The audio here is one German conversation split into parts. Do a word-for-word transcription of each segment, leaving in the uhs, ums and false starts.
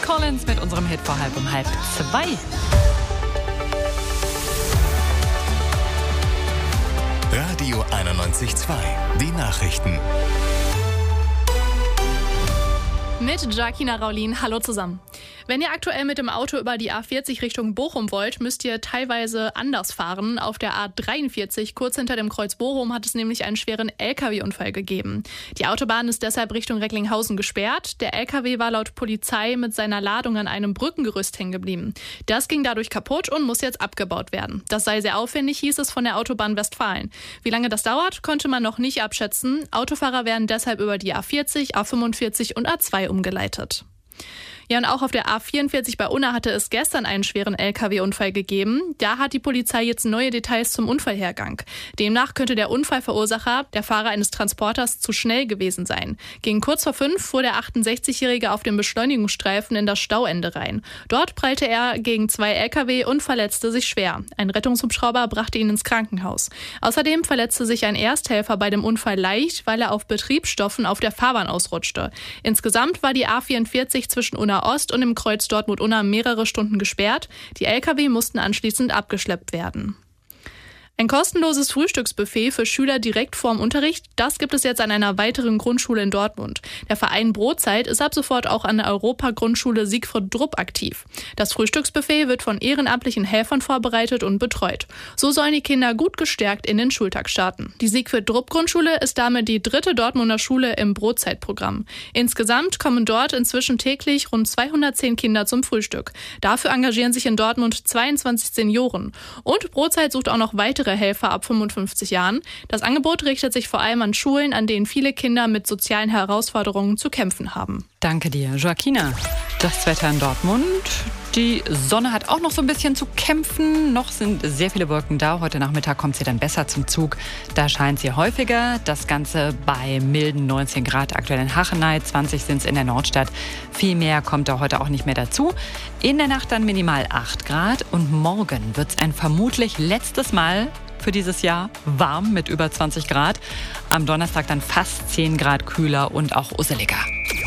Collins mit unserem Hit vor halb um halb zwei. Radio einundneunzig Komma zwei. Die Nachrichten. Mit Jacquina Raulin. Hallo zusammen. Wenn ihr aktuell mit dem Auto über die A vierzig Richtung Bochum wollt, müsst ihr teilweise anders fahren. Auf der A dreiundvierzig, kurz hinter dem Kreuz Bochum, hat es nämlich einen schweren L K W-Unfall gegeben. Die Autobahn ist deshalb Richtung Recklinghausen gesperrt. Der L K W war laut Polizei mit seiner Ladung an einem Brückengerüst hängen geblieben. Das ging dadurch kaputt und muss jetzt abgebaut werden. Das sei sehr aufwendig, hieß es von der Autobahn Westfalen. Wie lange das dauert, konnte man noch nicht abschätzen. Autofahrer werden deshalb über die A vierzig, A fünfundvierzig und A zwei umgeleitet. Ja, und auch auf der A vierundvierzig bei Unna hatte es gestern einen schweren L K W-Unfall gegeben. Da hat die Polizei jetzt neue Details zum Unfallhergang. Demnach könnte der Unfallverursacher, der Fahrer eines Transporters, zu schnell gewesen sein. Gegen kurz vor fünf fuhr der achtundsechzigjährige auf dem Beschleunigungsstreifen in das Stauende rein. Dort prallte er gegen zwei L K W und verletzte sich schwer. Ein Rettungshubschrauber brachte ihn ins Krankenhaus. Außerdem verletzte sich ein Ersthelfer bei dem Unfall leicht, weil er auf Betriebsstoffen auf der Fahrbahn ausrutschte. Insgesamt war die A vierundvierzig zwischen Unna Ost und im Kreuz Dortmund-Unna mehrere Stunden gesperrt. Die L K W mussten anschließend abgeschleppt werden. Ein kostenloses Frühstücksbuffet für Schüler direkt vorm Unterricht, das gibt es jetzt an einer weiteren Grundschule in Dortmund. Der Verein Brotzeit ist ab sofort auch an der Europa-Grundschule Siegfried Drupp aktiv. Das Frühstücksbuffet wird von ehrenamtlichen Helfern vorbereitet und betreut. So sollen die Kinder gut gestärkt in den Schultag starten. Die Siegfried Drupp Grundschule ist damit die dritte Dortmunder Schule im Brotzeitprogramm. Insgesamt kommen dort inzwischen täglich rund zweihundertzehn Kinder zum Frühstück. Dafür engagieren sich in Dortmund zweiundzwanzig Senioren. Und Brotzeit sucht auch noch weitere Helfer ab fünfundfünfzig Jahren. Das Angebot richtet sich vor allem an Schulen, an denen viele Kinder mit sozialen Herausforderungen zu kämpfen haben. Danke dir, Joaquina. Das Wetter in Dortmund. Die Sonne hat auch noch so ein bisschen zu kämpfen. Noch sind sehr viele Wolken da. Heute Nachmittag kommt sie dann besser zum Zug. Da scheint sie häufiger. Das Ganze bei milden neunzehn Grad aktuell in Hachenay. zwanzig sind es in der Nordstadt. Viel mehr kommt da heute auch nicht mehr dazu. In der Nacht dann minimal acht Grad. Und morgen wird es ein vermutlich letztes Mal für dieses Jahr warm mit über zwanzig Grad. Am Donnerstag dann fast zehn Grad kühler und auch usseliger.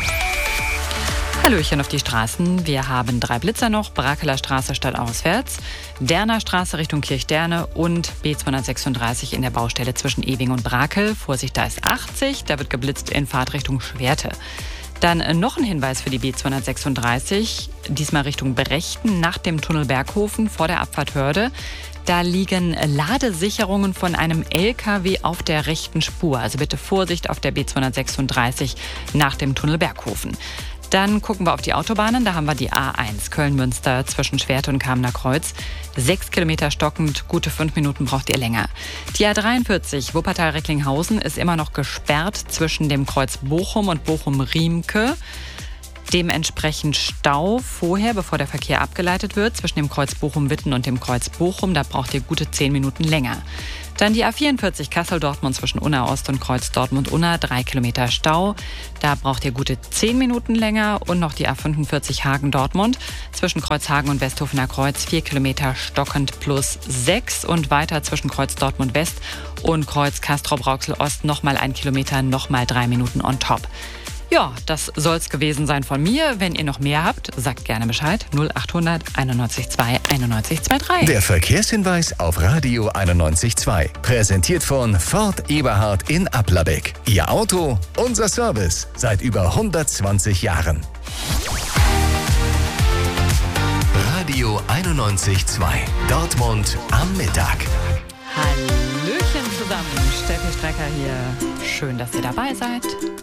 Hallöchen auf die Straßen. Wir haben drei Blitzer noch. Brakeler Straße stadtauswärts, Derner Straße Richtung Kirchderne und B zweihundertsechsunddreißig in der Baustelle zwischen Ewing und Brakel. Vorsicht, da ist achtzig. Da wird geblitzt in Fahrtrichtung Schwerte. Dann noch ein Hinweis für die B zweihundertsechsunddreißig. Diesmal Richtung Brechten nach dem Tunnel Berghofen vor der Abfahrt Hörde. Da liegen Ladesicherungen von einem L K W auf der rechten Spur. Also bitte Vorsicht auf der B zweihundertsechsunddreißig nach dem Tunnel Berghofen. Dann gucken wir auf die Autobahnen. Da haben wir die A eins Köln-Münster zwischen Schwerte und Kamener Kreuz. Sechs Kilometer stockend, gute fünf Minuten braucht ihr länger. Die A dreiundvierzig Wuppertal-Recklinghausen ist immer noch gesperrt zwischen dem Kreuz Bochum und Bochum-Riemke. Dementsprechend Stau vorher, bevor der Verkehr abgeleitet wird, zwischen dem Kreuz Bochum-Witten und dem Kreuz Bochum. Da braucht ihr gute zehn Minuten länger. Dann die A vierundvierzig Kassel-Dortmund zwischen Unna Ost und Kreuz Dortmund-Unna. Drei Kilometer Stau. Da braucht ihr gute zehn Minuten länger. Und noch die A fünfundvierzig Hagen-Dortmund zwischen Kreuzhagen und Westhofener Kreuz. Vier Kilometer stockend plus sechs. Und weiter zwischen Kreuz Dortmund-West und Kreuz Castrop-Rauxel-Ost nochmal ein Kilometer, nochmal drei Minuten on top. Ja, das soll's gewesen sein von mir. Wenn ihr noch mehr habt, sagt gerne Bescheid. null achthundert einundneunzig zwei einundneunzig drei. Der Verkehrshinweis auf Radio einundneunzig Komma zwei. Präsentiert von Ford Eberhard in Applerbeck. Ihr Auto, unser Service. Seit über hundertzwanzig Jahren. Radio einundneunzig Komma zwei. Dortmund am Mittag. Hallöchen zusammen. Steffi Strecker hier. Schön, dass ihr dabei seid.